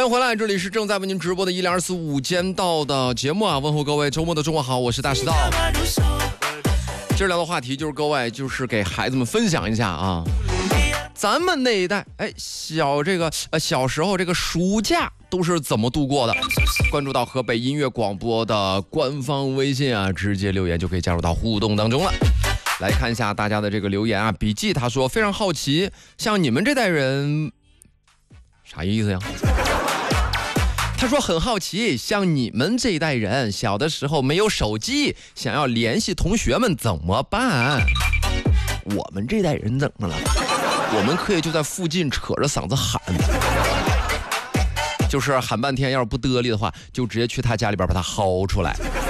欢迎回来，这里是正在为您直播的10245午间到的节目啊！问候各位，周末的中午好，我是大石道。今儿聊的话题就是各位，就是给孩子们分享一下啊，咱们那一代，小时候这个暑假都是怎么度过的？关注到河北音乐广播的官方微信啊，直接留言就可以加入到互动当中了。来看一下大家的这个留言啊，笔记他说非常好奇，像你们这代人，啥意思呀？他说很好奇，像你们这一代人小的时候没有手机，想要联系同学们怎么办？我们这代人怎么了？我们可以就在附近扯着嗓子喊，就是喊半天，要是不得力的话，就直接去他家里边把他薅出来。